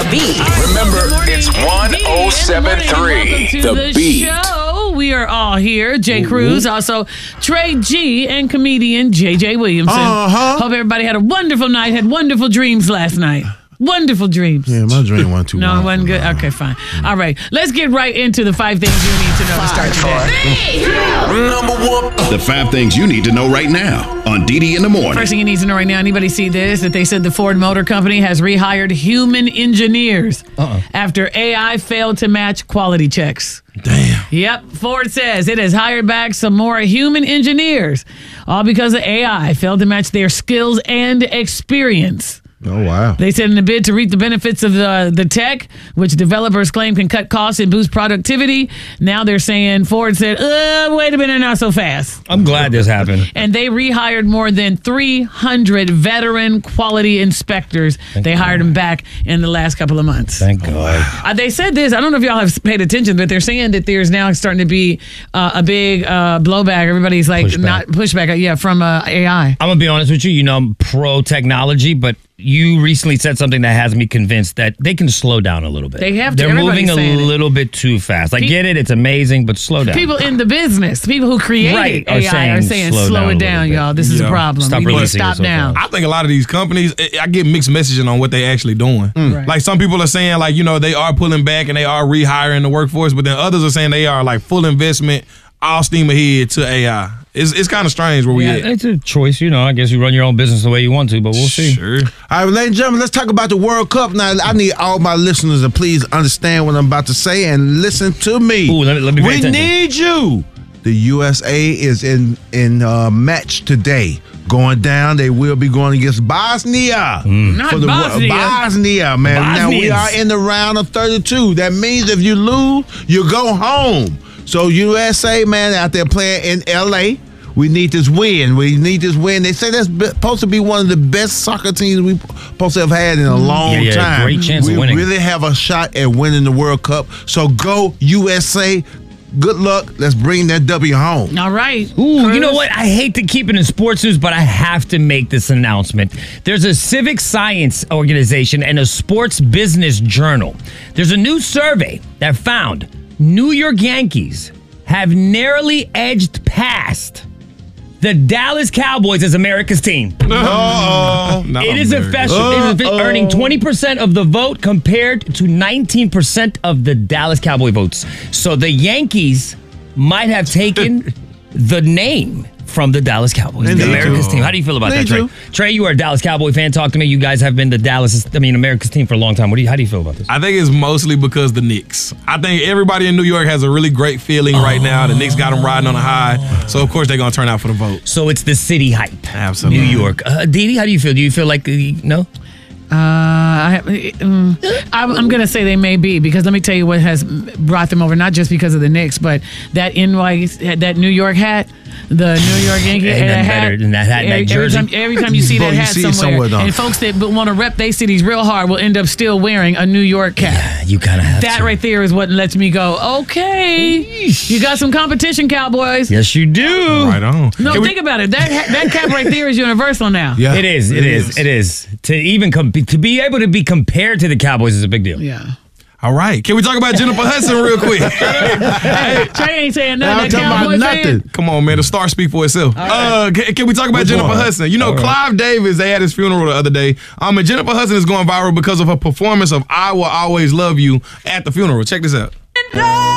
The Beat. Remember, it's 1073. The Beat. Show. We are all here. Jay Cruz, also Trey G, and comedian JJ Williamson. Hope everybody had a wonderful night, had wonderful dreams last night. Wonderful dreams. Yeah, my dream wasn't too No, it wasn't good? Okay, fine. All right. Let's get right into the 5 things you need to know to start today. Number 1. The 5 things you need to know right now on DD in the Morning. First thing you need to know right now, anybody see this? That they said the Ford Motor Company has rehired human engineers after AI failed to match quality checks. Damn. Yep, Ford says it has hired back some more human engineers, all because of AI failed to match their skills and experience. Oh, wow. They said in a bid to reap the benefits of the tech, which developers claim can cut costs and boost productivity, now they're saying Ford said, wait a minute, not so fast. I'm glad this happened. And they rehired more than 300 veteran quality inspectors. They hired them back in the last couple of months. Thank God. They said this, I don't know if y'all have paid attention, but they're saying that there's now starting to be a big blowback. Everybody's like, pushback, from AI. I'm going to be honest with you. I'm pro technology, but you recently said something that has me convinced that they can slow down a little bit. They have to. They're moving a little bit too fast. I get it. It's amazing, but slow down. People in the business, people who created AI are saying slow it down, y'all. This is a problem. Stop releasing stop down. I think a lot of these companies, I get mixed messaging on what they actually doing. Right. Like some people are saying they are pulling back and they are rehiring the workforce, but then others are saying they are like full investment, all steam ahead to AI. It's kind of strange where we at. It's a choice, I guess you run your own business the way you want to, but we'll see. Sure. All right, ladies and gentlemen, let's talk about the World Cup. Now, I need all my listeners to please understand what I'm about to say and listen to me. Ooh, let me pay attention. Need you. The USA is in match today. Going down, they will be going against Bosnia. Not Bosnia. Bosnia, man. Bosnians. Now, we are in the round of 32. That means if you lose, you go home. So USA, man, out there playing in L.A., we need this win. They say that's supposed to be one of the best soccer teams we're supposed to have had in a long time. Great chance of winning. We really have a shot at winning the World Cup. So go USA. Good luck. Let's bring that W home. All right. Ooh, Cruz. you know what? I hate to keep it in sports news, but I have to make this announcement. There's a civic science organization and a sports business journal. There's a new survey that found New York Yankees have narrowly edged past the Dallas Cowboys as America's team. It is official. It is earning 20% of the vote compared to 19% of the Dallas Cowboy votes. So the Yankees might have taken the name from the Dallas Cowboys, the America's team. How do you feel about that, Trey? Trey, you are a Dallas Cowboy fan. Talk to me. You guys have been the America's team for a long time. How do you feel about this? I think it's mostly because the Knicks. I think everybody in New York has a really great feeling right now. The Knicks got them riding on a high. So, of course, they're going to turn out for the vote. So it's the city hype. Absolutely. New York. Didi, how do you feel? Do you feel like, no? I'm going to say they may be, because let me tell you what has brought them over, not just because of the Knicks, but that New York hat, the New York Yankee hat. Better than that hat, that jersey. Every time you see that hat somewhere, and folks that want to rep their cities real hard will end up still wearing a New York cap. Yeah, you kind of have that to. right there is what lets me go, okay, you got some competition, Cowboys. Yes, you do. Right on. No, think about it. That cap right there is universal now. Yeah, it is. To even to be able to be compared to the Cowboys is a big deal. Yeah. All right. Can we talk about Jennifer Hudson real quick? Hey, Trey ain't saying nothing. I'm talking about nothing. Come on, man. The star speak for itself. Right. Can we talk about Jennifer Hudson? Clive Davis, they had his funeral the other day. And Jennifer Hudson is going viral because of her performance of I Will Always Love You at the funeral. Check this out.